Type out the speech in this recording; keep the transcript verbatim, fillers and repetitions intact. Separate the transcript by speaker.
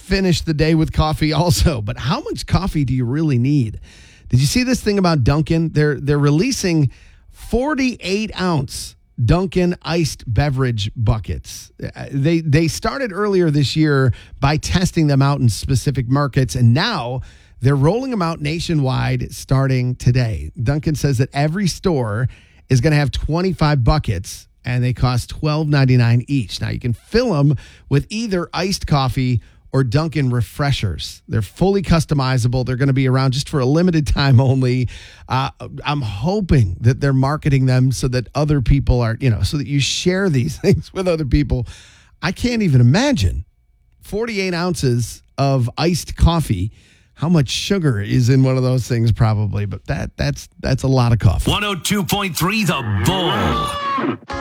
Speaker 1: finish the day with coffee also. But how much coffee do you really need? Did you see this thing about Dunkin'? They're they're releasing forty-eight ounce Dunkin' iced beverage buckets. They they started earlier this year by testing them out in specific markets, and now they're rolling them out nationwide starting today. Dunkin' says that every store is going to have twenty-five buckets, and they cost twelve ninety-nine each. Now, you can fill them with either iced coffee or Dunkin' refreshers. They're fully customizable. They're going to be around just for a limited time only. Uh, I'm hoping that they're marketing them so that other people are, you know, so that you share these things with other people. I can't even imagine forty-eight ounces of iced coffee. How much sugar is in one of those things probably, but that that's that's a lot of coffee.
Speaker 2: one oh two point three The Bull.